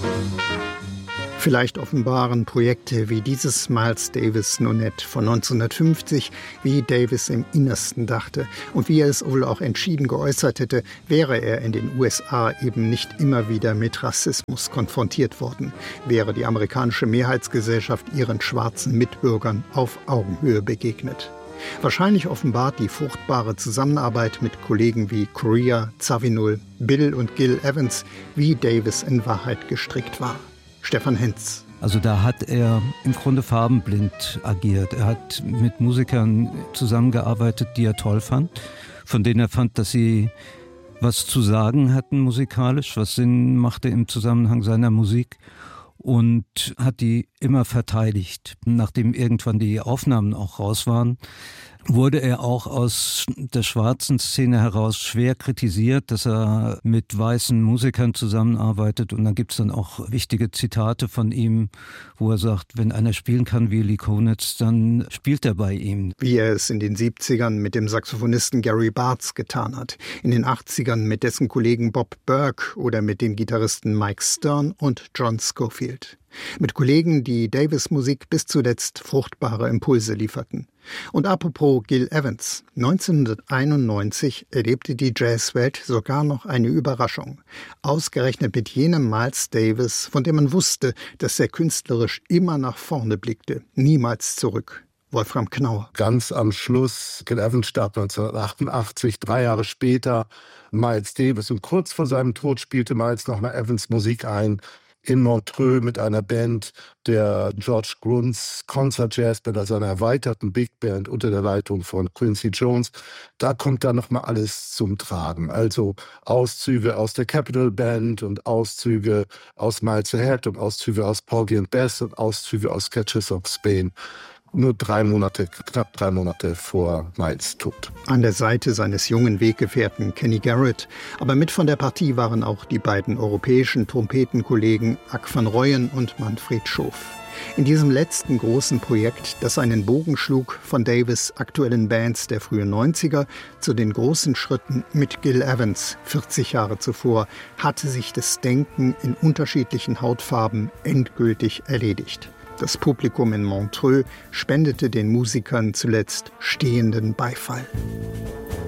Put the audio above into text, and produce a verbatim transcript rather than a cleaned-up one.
Vielleicht offenbaren Projekte wie dieses Miles Davis Nonet von neunzehnhundertfünfzig, wie Davis im Innersten dachte und wie er es wohl auch entschieden geäußert hätte, wäre er in den U S A eben nicht immer wieder mit Rassismus konfrontiert worden, wäre die amerikanische Mehrheitsgesellschaft ihren schwarzen Mitbürgern auf Augenhöhe begegnet. Wahrscheinlich offenbart die fruchtbare Zusammenarbeit mit Kollegen wie Corea, Zawinul, Bill und Gil Evans, wie Davis in Wahrheit gestrickt war. Stefan Henz. Also da hat er im Grunde farbenblind agiert. Er hat mit Musikern zusammengearbeitet, die er toll fand, von denen er fand, dass sie was zu sagen hatten musikalisch, was Sinn machte im Zusammenhang seiner Musik, und hat die immer verteidigt. Nachdem irgendwann die Aufnahmen auch raus waren, wurde er auch aus der schwarzen Szene heraus schwer kritisiert, dass er mit weißen Musikern zusammenarbeitet. Und dann gibt es dann auch wichtige Zitate von ihm, wo er sagt, wenn einer spielen kann wie Lee Konitz, dann spielt er bei ihm. Wie er es in den siebzigern mit dem Saxophonisten Gary Bartz getan hat, in den achtzigern mit dessen Kollegen Bob Burke oder mit den Gitarristen Mike Stern und John Scofield. Mit Kollegen, die Davis Musik bis zuletzt fruchtbare Impulse lieferten. Und apropos Gil Evans, neunzehnhunderteinundneunzig erlebte die Jazzwelt sogar noch eine Überraschung. Ausgerechnet mit jenem Miles Davis, von dem man wusste, dass er künstlerisch immer nach vorne blickte, niemals zurück. Wolfram Knauer. Ganz am Schluss, Gil Evans starb neunzehnhundertachtundachtzig, drei Jahre später Miles Davis. Und kurz vor seinem Tod spielte Miles noch mal Evans Musik ein, in Montreux mit einer Band, der George Grunz Concert Jazz Band, also einer erweiterten Big Band unter der Leitung von Quincy Jones. Da kommt dann nochmal alles zum Tragen. Also Auszüge aus der Capitol Band und Auszüge aus Miles Ahead und Auszüge aus Porgy and Bess und Auszüge aus Sketches of Spain. Nur drei Monate, knapp drei Monate vor Miles Tod. An der Seite seines jungen Weggefährten Kenny Garrett. Aber mit von der Partie waren auch die beiden europäischen Trompetenkollegen Ack van Rooyen und Manfred Schof. In diesem letzten großen Projekt, das einen Bogen schlug von Davis' aktuellen Bands der frühen neunziger zu den großen Schritten mit Gil Evans vierzig Jahre zuvor, hatte sich das Denken in unterschiedlichen Hautfarben endgültig erledigt. Das Publikum in Montreux spendete den Musikern zuletzt stehenden Beifall.